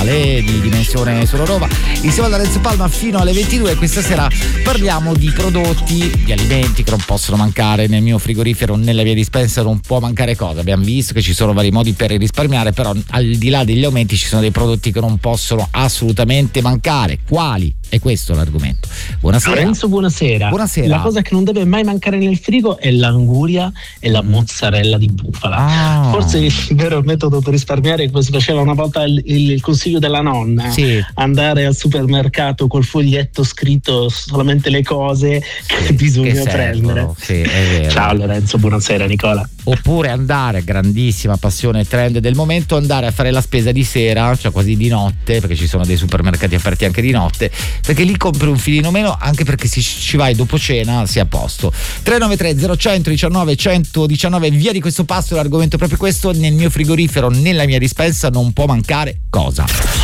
mondiale di dimensione solo Roma, insieme alla Lorenzo Palma fino alle 22. Questa sera parliamo di prodotti, di alimenti che non possono mancare nel mio frigorifero, nella mia dispensa non può mancare cosa. Abbiamo visto che ci sono vari modi per risparmiare, però al di là degli aumenti ci sono dei prodotti che non possono assolutamente mancare. Quali? E questo è l'argomento. Buonasera Lorenzo, buonasera. La cosa che non deve mai mancare nel frigo è l'anguria e la mozzarella di bufala. Forse il vero metodo per risparmiare è come si faceva una volta il consiglio della nonna, sì. Andare al supermercato col foglietto scritto solamente le cose che bisogna prendere. Sì, è vero. Ciao Lorenzo, buonasera Nicola. Oppure andare, grandissima passione, trend del momento, andare a fare la spesa di sera, cioè quasi di notte, perché ci sono dei supermercati aperti anche di notte, perché lì compri un filino meno, anche perché se ci vai dopo cena si è a posto. 393 0119 119, via di questo passo, l'argomento è proprio questo: nel mio frigorifero, nella mia dispensa non può mancare cosa?